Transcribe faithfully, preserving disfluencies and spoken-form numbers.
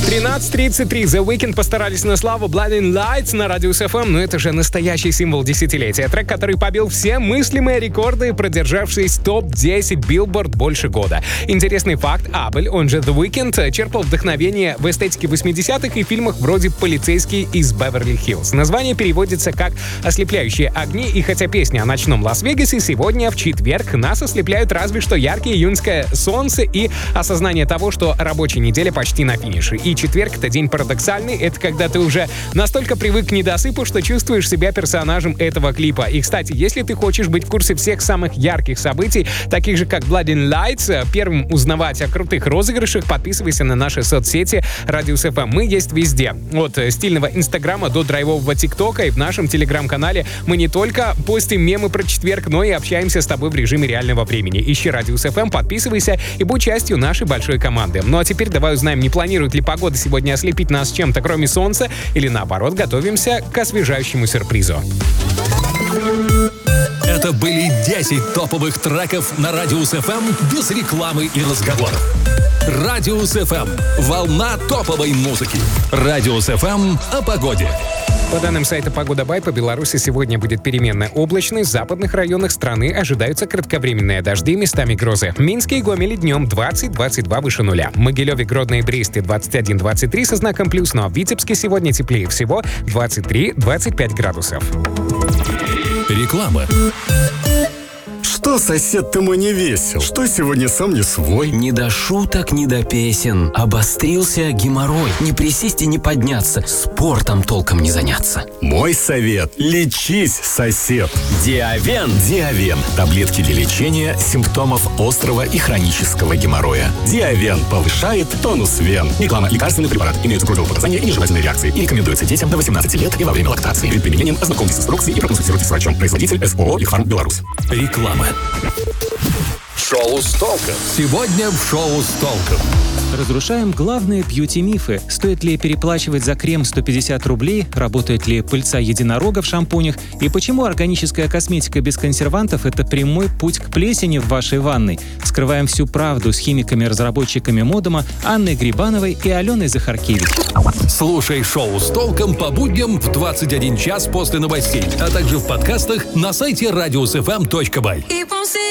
тринадцать тридцать три. The Weeknd постарались на славу. Blinding Lights на Радиус эф эм. Ну это же настоящий символ десятилетия. Трек, который побил все мыслимые рекорды, продержавшись в топ десять Billboard больше года. Интересный факт. Абель, он же The Weeknd, черпал вдохновение в эстетике восьмидесятых и фильмах вроде «Полицейский из Беверли-Хиллз». Название переводится как «Ослепляющие огни», и хотя песня о ночном Лас-Вегасе, сегодня, в четверг, нас ослепляют разве что яркое июньское солнце и осознание того, что рабочая неделя почти на финише. И четверг — это день парадоксальный. Это когда ты уже настолько привык к недосыпу, что чувствуешь себя персонажем этого клипа. И, кстати, если ты хочешь быть в курсе всех самых ярких событий, таких же как Blinding Lights, первым узнавать о крутых розыгрышах, подписывайся на наши соцсети Радиус эф эм. Мы есть везде. От стильного инстаграма до драйвового тиктока. И в нашем телеграм-канале мы не только постим мемы про четверг, но и общаемся с тобой в режиме реального времени. Ищи Радиус эф эм, подписывайся и будь частью нашей большой команды. Ну а теперь давай узнаем, не планирует ли погода сегодня ослепить нас чем-то, кроме солнца, или наоборот, готовимся к освежающему сюрпризу. Это были десять топовых треков на Радиус эф эм без рекламы и разговоров. Радиус эф эм. Волна топовой музыки. Радиус эф эм о погоде. По данным сайта «Погода Бай», по Беларуси сегодня будет переменная облачность. В западных районах страны ожидаются кратковременные дожди, местами грозы. В Минске и Гомеле днем двадцать двадцать два выше нуля. В Могилеве, Гродно и Бресте двадцать один двадцать три со знаком плюс, но в Витебске сегодня теплее всего двадцать три двадцать пять градусов. Реклама. Что, сосед, ты мой не весел? Что сегодня сам не свой? Не до шуток, не до песен. Обострился геморрой. Не присесть и не подняться. Спортом толком не заняться. Мой совет. Лечись, сосед. Диавен. Диавен. Таблетки для лечения симптомов острого и хронического геморроя. Диавен повышает тонус вен. Реклама. Лекарственный препарат. Имеются противопоказания и нежелательные реакции. И рекомендуется детям до восемнадцати лет и во время лактации. Перед применением ознакомьтесь с инструкцией и проконсультируйтесь с врачом. Производитель эс о о «Лихфарм Беларусь». Реклама. Шоу с толком. Сегодня в шоу с толком. Разрушаем главные бьюти-мифы. Стоит ли переплачивать за крем сто пятьдесят рублей? Работает ли пыльца единорога в шампунях? И почему органическая косметика без консервантов – это прямой путь к плесени в вашей ванной? Вскрываем всю правду с химиками-разработчиками модума Анной Грибановой и Аленой Захаркевич. Слушай шоу с толком по будням в двадцать один час после новостей, а также в подкастах на сайте радиус эф эм точка бай.